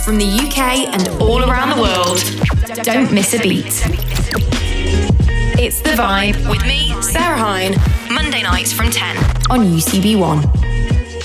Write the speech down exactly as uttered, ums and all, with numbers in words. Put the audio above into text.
From the U K and all around the world, don't miss a beat. It's The Vibe with me, Sarah Hine, Monday nights from ten on U C B one.